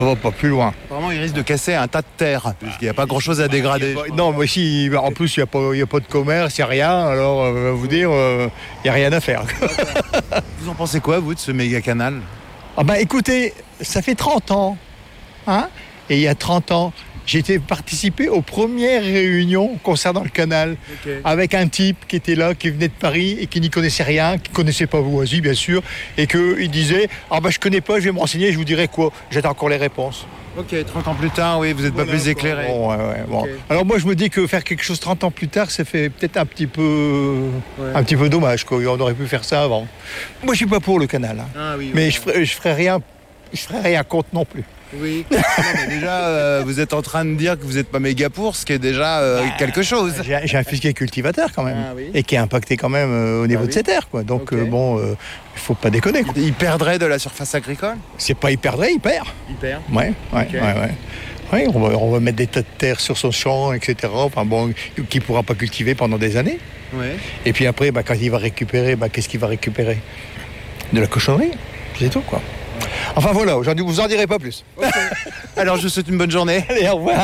On va pas plus loin. Vraiment, il risque de casser un tas de terre, puisqu'il n'y a pas grand-chose à dégrader. Non, mais si, en plus, il n'y a pas de commerce, il n'y a rien, alors, vous dire, il n'y a rien à faire. Vous en pensez quoi, vous, de ce méga canal ? Ah ben, écoutez, ça fait 30 ans, hein, et il y a 30 ans, j'ai participé aux premières réunions concernant le canal, avec un type qui était là, qui venait de Paris et qui n'y connaissait rien, qui ne connaissait pas Voisy, bien sûr, et qu'il disait « Ah ben je ne connais pas, je vais me renseigner, je vous dirai quoi ». J'attends encore les réponses. Ok, 30 ans plus tard, oui, vous n'êtes pas plus éclairé. Bon. Okay. Alors moi je me dis que faire quelque chose 30 ans plus tard, ça fait peut-être un petit peu dommage, quoi. On aurait pu faire ça avant. Moi je suis pas pour le canal, hein. Mais je ferai rien contre non plus. Oui, non, mais déjà, vous êtes en train de dire que vous n'êtes pas méga pour, ce qui est déjà quelque chose. J'ai un fils qui est cultivateur quand même, et qui est impacté quand même au niveau de ses terres, quoi. Donc il faut pas déconner, quoi. Il perdrait de la surface agricole ? C'est pas il perdrait, il perd. Il perd ? Ouais. Oui, on va mettre des tas de terre sur son champ, etc. Enfin bon, qu'il ne pourra pas cultiver pendant des années. Ouais. Et puis après, quand il va récupérer, qu'est-ce qu'il va récupérer ? De la cochonnerie, c'est tout, quoi. Enfin voilà, aujourd'hui, vous en direz pas plus. Okay. Alors je vous souhaite une bonne journée. Allez, au revoir.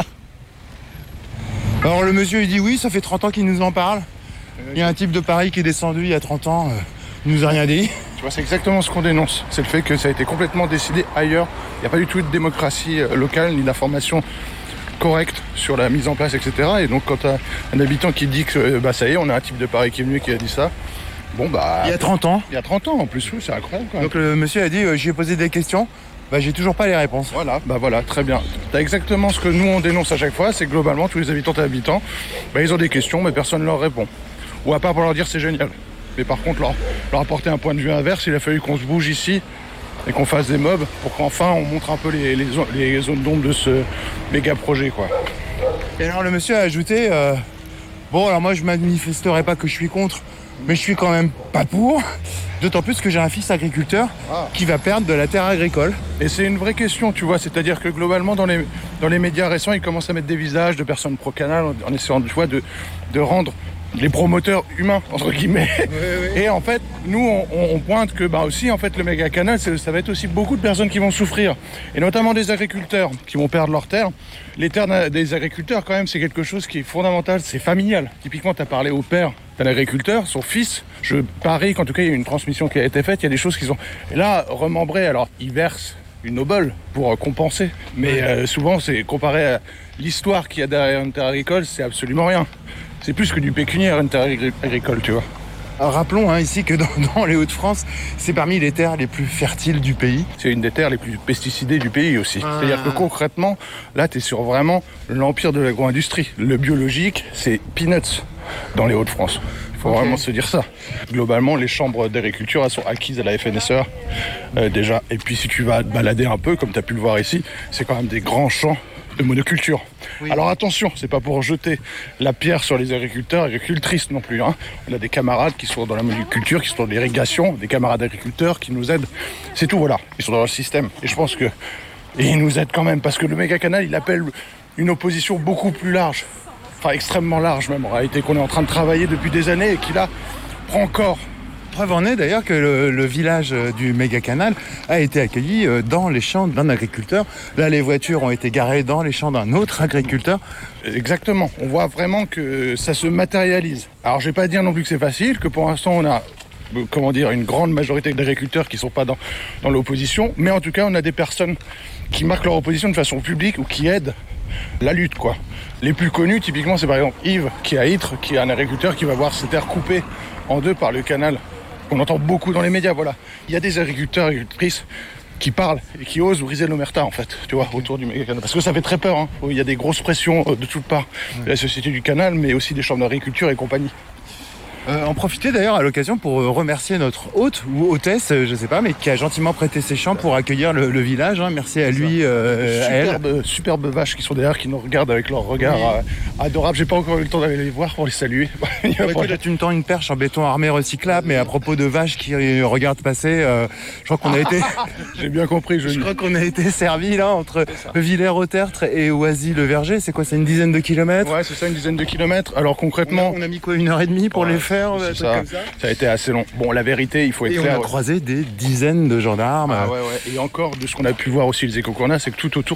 Alors le monsieur, il dit oui, ça fait 30 ans qu'il nous en parle. Il y a un type de Paris qui est descendu il y a 30 ans, il nous a rien dit. Tu vois, c'est exactement ce qu'on dénonce. C'est le fait que ça a été complètement décidé ailleurs. Il n'y a pas du tout de démocratie locale, ni d'information correcte sur la mise en place, etc. Et donc quand tu as un habitant qui dit que ça y est, on a un type de Paris qui est venu qui a dit ça, bon bah... Il y a 30 ans. Il y a 30 ans en plus, oui, c'est incroyable quand même. Donc le monsieur a dit, j'y ai posé des questions, j'ai toujours pas les réponses. Voilà, très bien. T'as exactement ce que nous on dénonce à chaque fois, c'est que globalement tous les habitantes et habitants, ils ont des questions mais personne ne leur répond. Ou à part pour leur dire c'est génial. Mais par contre leur apporter un point de vue inverse, il a fallu qu'on se bouge ici et qu'on fasse des mobs pour qu'enfin on montre un peu les zones d'ombre de ce méga projet, quoi. Et alors le monsieur a ajouté, alors moi je manifesterai pas que je suis contre, mais je suis quand même pas pour, d'autant plus que j'ai un fils agriculteur qui va perdre de la terre agricole. Et c'est une vraie question, tu vois, c'est-à-dire que globalement dans les médias récents, ils commencent à mettre des visages de personnes pro-canal en essayant de rendre les promoteurs humains, entre guillemets. Oui. Et en fait, nous, on pointe que aussi, en fait, le méga canal, ça va être aussi beaucoup de personnes qui vont souffrir. Et notamment des agriculteurs qui vont perdre leurs terres. Les terres des agriculteurs, quand même, c'est quelque chose qui est fondamental, c'est familial. Typiquement, tu as parlé au père d'un agriculteur, son fils. Je parie qu'en tout cas, il y a une transmission qui a été faite, il y a des choses qui sont... Et là, remembré, alors, il verse une obole pour compenser. Mais souvent, c'est comparé à l'histoire qu'il y a derrière une terre agricole, c'est absolument rien. C'est plus que du pécuniaire, une terre agricole, tu vois. Alors, rappelons ici que dans les Hauts-de-France, c'est parmi les terres les plus fertiles du pays. C'est une des terres les plus pesticidées du pays aussi. C'est-à-dire que concrètement, là, tu es sur vraiment l'empire de l'agro-industrie. Le biologique, c'est peanuts dans les Hauts-de-France. Il faut vraiment se dire ça. Globalement, les chambres d'agriculture, elles sont acquises à la FNSEA déjà. Et puis si tu vas te balader un peu, comme tu as pu le voir ici, c'est quand même des grands champs de monoculture. Oui. Alors attention, c'est pas pour jeter la pierre sur les agriculteurs, agricultrices non plus. On a des camarades qui sont dans la monoculture, qui sont dans l'irrigation, des camarades agriculteurs qui nous aident. C'est tout, voilà. Ils sont dans le système. Et je pense que ils nous aident quand même, parce que le méga canal, il appelle une opposition beaucoup plus large. Enfin, extrêmement large même, en réalité, qu'on est en train de travailler depuis des années et qui là prend corps. Preuve en est d'ailleurs que le village du méga canal a été accueilli dans les champs d'un agriculteur. Là, les voitures ont été garées dans les champs d'un autre agriculteur. Exactement. On voit vraiment que ça se matérialise. Alors, je vais pas dire non plus que c'est facile, que pour l'instant, on a une grande majorité d'agriculteurs qui sont pas dans l'opposition. Mais en tout cas, on a des personnes qui marquent leur opposition de façon publique ou qui aident la lutte, quoi. Les plus connus, typiquement, c'est par exemple Yves, qui est à Ytre, qui est un agriculteur qui va voir ses terres coupées en deux par le canal. On entend beaucoup dans les médias, voilà. Il y a des agriculteurs et agricultrices qui parlent et qui osent briser l'omerta, en fait, tu vois, autour du méga canal. Parce que ça fait très peur, Il y a des grosses pressions de toutes parts. La Société du Canal, mais aussi des chambres d'agriculture et compagnie. En profiter d'ailleurs à l'occasion pour remercier notre hôte ou hôtesse, je sais pas, mais qui a gentiment prêté ses champs pour accueillir le village. Merci à lui, à elle. Superbes vaches qui sont derrière, qui nous regardent avec leur regard adorable. J'ai pas encore eu le temps d'aller les voir pour les saluer. Écoute, là, tu me tends une perche en béton armé recyclable, mais à propos de vaches qui regardent passer, je crois qu'on a été... J'ai bien compris. Je crois qu'on a été servi là entre Villers-au-Tertre et Oisy-le-Verger. C'est quoi, c'est une dizaine de kilomètres? Ouais, c'est ça, une dizaine de kilomètres. Alors concrètement... On a mis quoi, 1h30 pour les faire? faire, un truc ça. comme ça. Ça a été assez long. Bon, la vérité, il faut être Et clair. on a croisé des dizaines de gendarmes. Ah ouais. Et encore, de ce qu'on a pu voir aussi, les échos qu'on a, c'est que tout autour,